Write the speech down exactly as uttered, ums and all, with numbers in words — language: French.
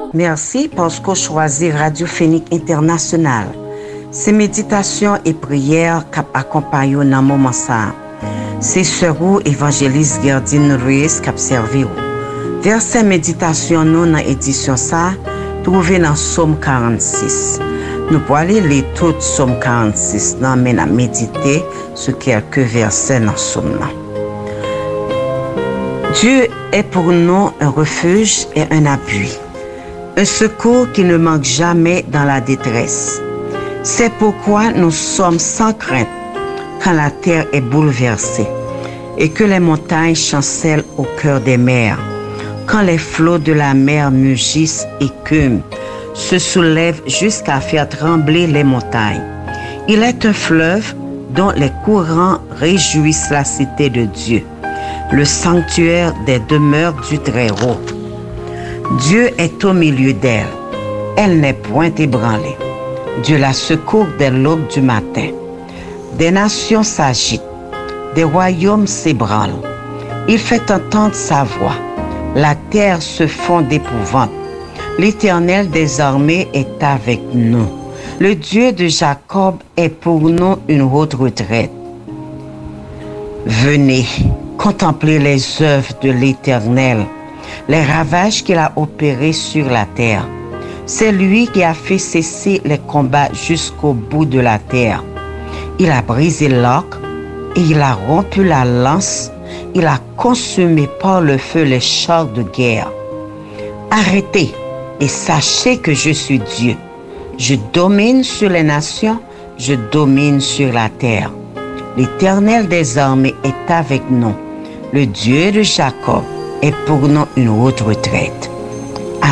Merci parce qu'on choisit Radio Phoenix International. Ces méditations et prières qui accompagnent dans moment ça. C'est Sœur évangéliste Gerdine Ruiz qui a servi. Verset méditation nous dans édition ça, trouvé dans Psaume quarante-six. Nous pouvons aller les tout Psaume quarante-six, non, mais nous méditer sur quelques versets dans Psaume. Dieu est pour nous un refuge et un appui, un secours qui ne manque jamais dans la détresse. C'est pourquoi nous sommes sans crainte quand la terre est bouleversée et que les montagnes chancellent au cœur des mers, quand les flots de la mer mugissent et écument, se soulèvent jusqu'à faire trembler les montagnes. Il est un fleuve dont les courants réjouissent la cité de Dieu, le sanctuaire des demeures du Très-Haut. Dieu est au milieu d'elle. Elle n'est point ébranlée. Dieu la secourt dès l'aube du matin. Des nations s'agitent, des royaumes s'ébranlent. Il fait entendre sa voix. La terre se fond d'épouvante. L'Éternel des armées est avec nous. Le Dieu de Jacob est pour nous une haute retraite. Venez, contemplez les œuvres de l'Éternel, les ravages qu'il a opérés sur la terre. C'est lui qui a fait cesser les combats jusqu'au bout de la terre. Il a brisé l'arc et il a rompu la lance. Il a consumé par le feu les chars de guerre. Arrêtez et sachez que je suis Dieu. Je domine sur les nations, je domine sur la terre. L'Éternel des armées est avec nous. Le Dieu de Jacob est pour nous une haute retraite.